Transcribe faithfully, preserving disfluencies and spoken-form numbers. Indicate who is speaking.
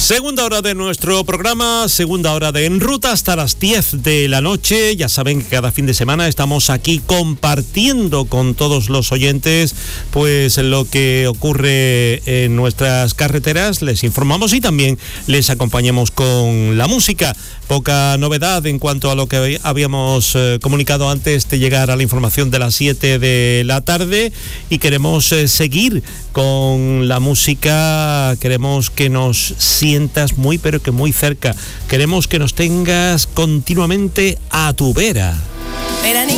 Speaker 1: Segunda hora de nuestro programa, segunda hora de En Ruta hasta las diez de la noche. Ya saben que cada fin de semana estamos aquí compartiendo con todos los oyentes pues lo que ocurre en nuestras carreteras. Les informamos y también les acompañamos con la música. Poca novedad en cuanto a lo que habíamos eh, comunicado antes de llegar a la información de las siete de la tarde, y queremos eh, seguir con la música. Queremos que nos sientas muy pero que muy cerca. Queremos que nos tengas continuamente a tu vera.